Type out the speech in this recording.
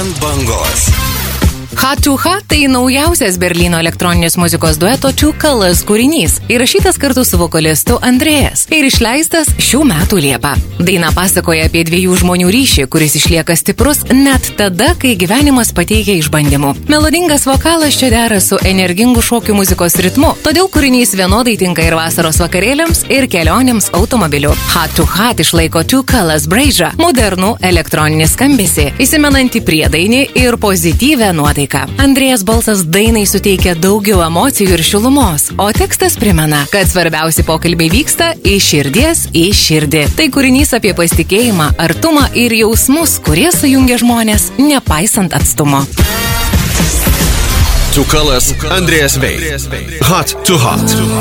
Ant bangos. Hot to Hot tai naujausias Berlyno elektroninės muzikos dueto Two Colors kūrinys, įrašytas kartu su vokalistu Andrejas ir išleistas šių metų Liepą. Daina pasakoja apie dviejų žmonių ryšį, kuris išlieka stiprus net tada, kai gyvenimas pateikia išbandymų. Melodingas vokalas čia dera su energingu šokių muzikos ritmu, todėl kūrinys vienodai tinka ir vasaros vakarėliams, ir kelionėms automobiliu. Hot to Hot išlaiko Two Colors braižą, modernų elektroninį skambesį, įsimenantį priedainį ir pozityvę nuotaiką. Andrėjas balsas dainai suteikia daugiau emocijų ir šilumos, o tekstas primena, kad svarbiausi pokalbiai vyksta iš širdies į širdį. Tai kūrinys apie pasitikėjimą, artumą ir jausmus, kurie sujungia žmonės, nepaisant atstumo. Two Colors, Andrejas Vei. Hot to Hot.